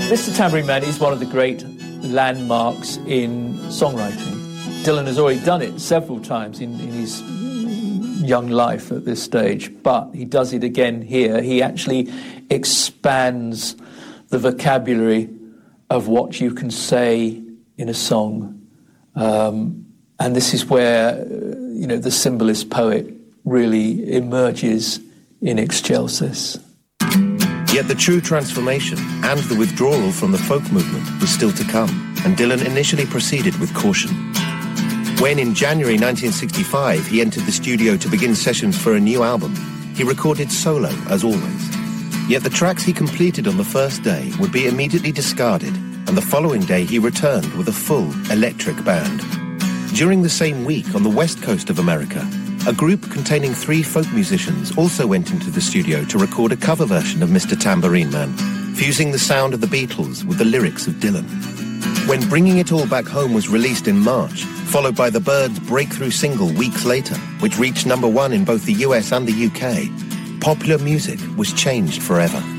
Mr. Tambourine Man is one of the great landmarks in songwriting. Dylan has already done it several times in his young life at this stage, but he does it again here. He actually expands the vocabulary of what you can say in a song. And this is where, the symbolist poet really emerges in Excelsis. Yet the true transformation and the withdrawal from the folk movement was still to come, and Dylan initially proceeded with caution. When in January 1965 he entered the studio to begin sessions for a new album, he recorded solo, as always. Yet the tracks he completed on the first day would be immediately discarded, and the following day he returned with a full electric band. During the same week, on the west coast of America, a group containing 3 folk musicians also went into the studio to record a cover version of Mr. Tambourine Man, fusing the sound of the Beatles with the lyrics of Dylan. When Bringing It All Back Home was released in March, followed by the Byrds' breakthrough single weeks later, which reached #1 in both the US and the UK, popular music was changed forever.